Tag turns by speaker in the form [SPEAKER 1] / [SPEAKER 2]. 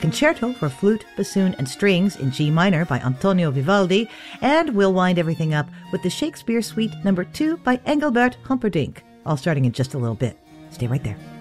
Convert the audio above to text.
[SPEAKER 1] Concerto for Flute, Bassoon, and Strings in G minor by Antonio Vivaldi, and we'll wind everything up with the Shakespeare Suite No. 2 by Engelbert Humperdinck, all starting in just a little bit. Stay right there.